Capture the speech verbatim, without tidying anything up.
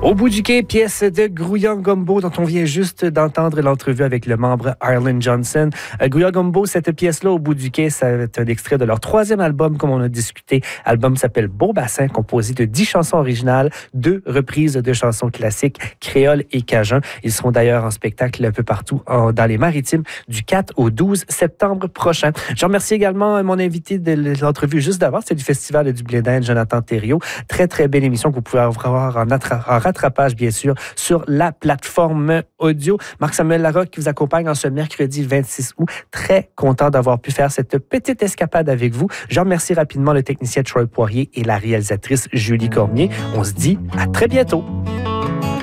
Au bout du quai, pièce de Grouillant Gumbo dont on vient juste d'entendre l'entrevue avec le membre Arlen Johnson. Euh, Grouillant Gumbo, cette pièce-là, Au bout du quai, c'est un extrait de leur troisième album, comme on a discuté. L'album s'appelle Beau Bassin, composé de dix chansons originales, deux reprises de chansons classiques, créoles et cajun. Ils seront d'ailleurs en spectacle un peu partout en, dans les Maritimes du quatre au douze septembre prochain. Je remercie également mon invité de l'entrevue juste d'avant, c'est du Festival du Blé d'Inde, Jonathan Thériault. Très, très belle émission que vous pouvez avoir en, attra- en rattrapage, bien sûr, sur la plateforme audio. Marc-Samuel Larocque qui vous accompagne en ce mercredi vingt-six août. Très content d'avoir pu faire cette petite escapade avec vous. Je remercie rapidement le technicien Troy Poirier et la réalisatrice Julie Cormier. On se dit à très bientôt.